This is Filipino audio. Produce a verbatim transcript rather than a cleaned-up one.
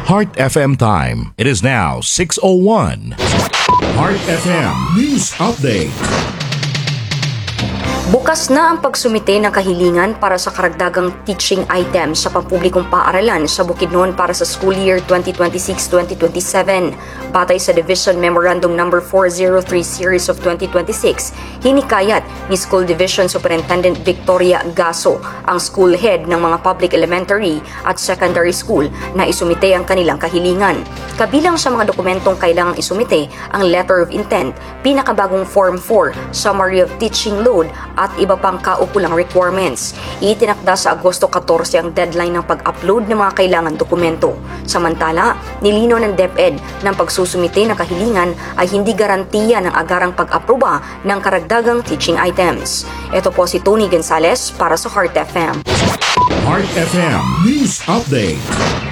Heart F M time. It is now six oh one. Heart F M News Update. Bukas na ang pagsumite ng kahilingan para sa karagdagang teaching items sa pampublikong paaralan sa Bukidnon para sa school year twenty twenty-six twenty twenty-seven. Batay sa Division Memorandum number four oh three series of twenty twenty-six, hinikayat ni School Division Superintendent Victoria Gaso ang school head ng mga public elementary at secondary school na isumite ang kanilang kahilingan. Kabilang sa mga dokumentong kailangang isumite ang letter of intent, pinakabagong Form four, summary of teaching load at iba pang kaukulang requirements. Itinakda sa Agosto fourteen ang deadline ng pag-upload ng mga kailangan dokumento. Samantala, nilinaw ng DepEd ng pagsusumite ng kahilingan ay hindi garantiya ng agarang pag-aproba ng karagdagang teaching items. Ito po si Tony Gonzales para sa Heart F M. Heart F M News Update.